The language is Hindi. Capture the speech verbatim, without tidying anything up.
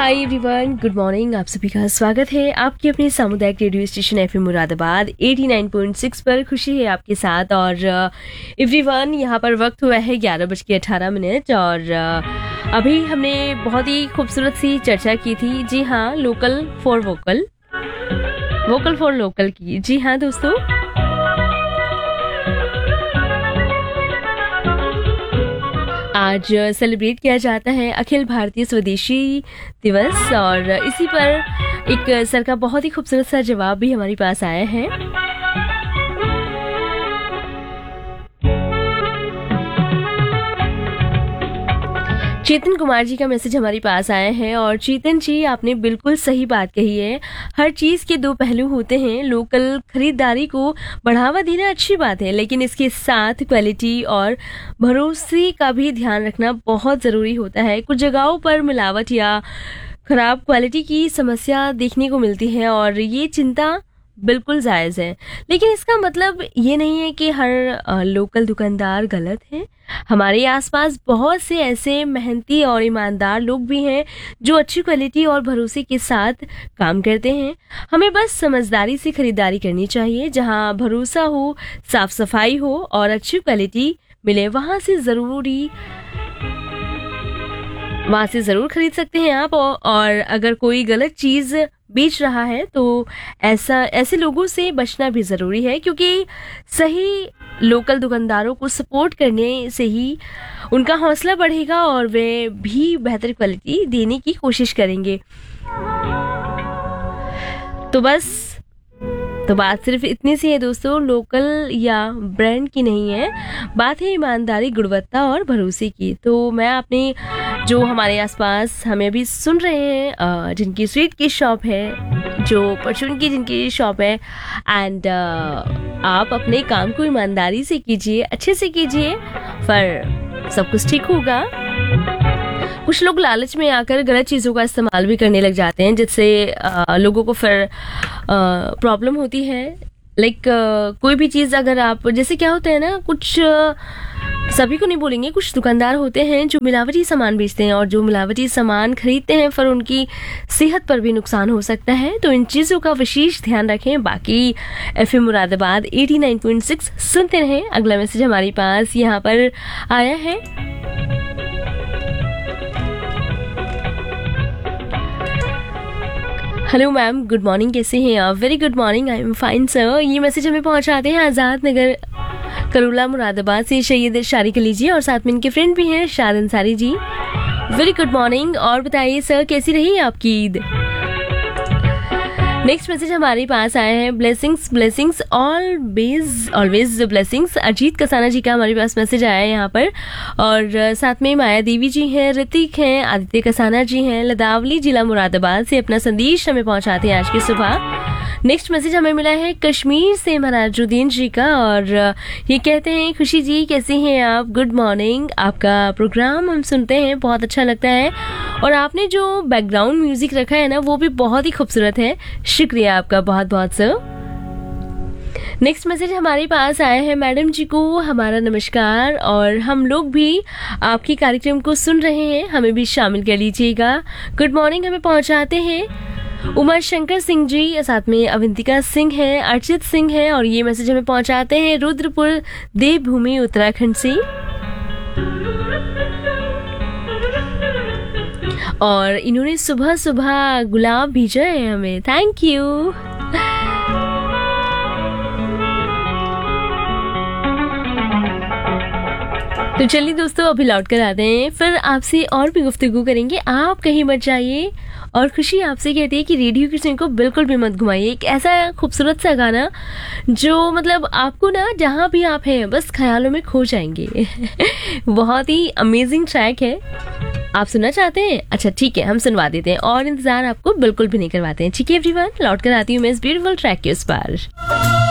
Hi everyone, good morning. आप सभी का स्वागत है आपके अपने सामुदायिक radio station FM Moradabad eighty nine point six पर। खुशी है आपके साथ। और एवरीवन, यहाँ पर वक्त हुआ है ग्यारह बज के अठारह मिनट और uh, अभी हमने बहुत ही खूबसूरत सी चर्चा की थी। जी हाँ, local for vocal, vocal for local की। जी हाँ दोस्तों, आज सेलिब्रेट किया जाता है अखिल भारतीय स्वदेशी दिवस और इसी पर एक सर का बहुत ही खूबसूरत सा जवाब भी हमारे पास आया है। चेतन कुमार जी का मैसेज हमारे पास आया है और चेतन जी, आपने बिल्कुल सही बात कही है। हर चीज़ के दो पहलू होते हैं। लोकल खरीदारी को बढ़ावा देना अच्छी बात है, लेकिन इसके साथ क्वालिटी और भरोसे का भी ध्यान रखना बहुत ज़रूरी होता है। कुछ जगहों पर मिलावट या खराब क्वालिटी की समस्या देखने को मिलती है और ये चिंता बिल्कुल जायज़ है, लेकिन इसका मतलब ये नहीं है कि हर लोकल दुकानदार गलत है। हमारे आसपास बहुत से ऐसे मेहनती और ईमानदार लोग भी हैं जो अच्छी क्वालिटी और भरोसे के साथ काम करते हैं। हमें बस समझदारी से खरीदारी करनी चाहिए। जहां भरोसा हो, साफ सफाई हो और अच्छी क्वालिटी मिले, वहां से ज़रूरी वहां से ज़रूर खरीद सकते हैं आप। और अगर कोई गलत चीज़ बेच रहा है तो ऐसा ऐसे लोगों से बचना भी ज़रूरी है, क्योंकि सही लोकल दुकानदारों को सपोर्ट करने से ही उनका हौसला बढ़ेगा और वे भी बेहतर क्वालिटी देने की कोशिश करेंगे। तो बस तो बात सिर्फ इतनी सी है दोस्तों, लोकल या ब्रांड की नहीं है, बात है ईमानदारी, गुणवत्ता और भरोसे की। तो मैं अपने जो हमारे आसपास हमें अभी सुन रहे हैं, जिनकी स्वीट की शॉप है, जो परचून की जिनकी शॉप है, एंड आप अपने काम को ईमानदारी से कीजिए, अच्छे से कीजिए, फिर सब कुछ ठीक होगा। कुछ लोग लालच में आकर गलत चीज़ों का इस्तेमाल भी करने लग जाते हैं, जिससे लोगों को फिर प्रॉब्लम होती है। लाइक कोई भी चीज़ अगर आप, जैसे क्या होता है ना, कुछ सभी को नहीं बोलेंगे, कुछ दुकानदार होते हैं जो मिलावटी सामान बेचते हैं और जो मिलावटी सामान खरीदते हैं फिर उनकी सेहत पर भी नुकसान हो सकता है। तो इन चीज़ों का विशेष ध्यान रखें। बाकी FM Moradabad eighty nine point six सुनते रहें। अगला मैसेज हमारे पास यहाँ पर आया है। हेलो मैम, गुड मॉर्निंग, कैसे हैं आप? Very good morning, I am fine sir. ये मैसेज हमें पहुंचाते हैं आज़ाद नगर करुला मुरादाबाद से सैयद शारिक अली जी और साथ में इनके फ्रेंड भी हैं शाद Ansari ji. Very good morning. और बताइए सर, कैसी रही आपकी ईद? नेक्स्ट मैसेज हमारे पास आया है। Blessings blessings always always blessings. Ajit Kasana जी का हमारे पास मैसेज आया है यहाँ पर, और साथ में माया देवी जी हैं, ऋतिक हैं, आदित्य कसाना जी हैं, लदावली जिला मुरादाबाद से अपना संदेश हमें पहुँचाते हैं आज की सुबह। नेक्स्ट मैसेज हमें मिला है कश्मीर से महाराजुद्दीन जी का, और ये कहते हैं, खुशी जी कैसी हैं आप? Good morning. आपका प्रोग्राम हम सुनते हैं, बहुत अच्छा लगता है, और आपने जो बैकग्राउंड म्यूजिक रखा है ना, वो भी बहुत ही खूबसूरत है। शुक्रिया आपका बहुत बहुत सर। नेक्स्ट मैसेज हमारे पास आया है। मैडम जी को हमारा नमस्कार, और हम लोग भी आपके कार्यक्रम को सुन रहे हैं, हमें भी शामिल कर लीजिएगा। गुड मॉर्निंग हमें पहुंचाते हैं उमा शंकर सिंह जी, साथ में अवंतिका सिंह है, अर्चित सिंह है, और ये मैसेज हमें पहुंचाते हैं रुद्रपुर देवभूमि उत्तराखंड से। और इन्होंने सुबह सुबह गुलाब भेजा है हमें, थैंक यू। तो चलिए दोस्तों, अभी लौट कर आते हैं, फिर आपसे और भी गुफ्तगू करेंगे। आप कहीं मत जाइए। और खुशी आपसे कहती है कि रेडियो की स्टेशन को बिल्कुल भी मत घुमाइए। एक ऐसा खूबसूरत सा गाना जो मतलब आपको ना, जहाँ भी आप हैं, बस ख्यालों में खो जाएंगे। बहुत ही अमेजिंग ट्रैक है। आप सुनना चाहते हैं? अच्छा ठीक है, हम सुनवा देते हैं और इंतजार आपको बिल्कुल भी नहीं करवाते हैं। ठीक है एवरीवन, लौट कर आती हूँ मैं इस ब्यूटीफुल ट्रैक के उस पार।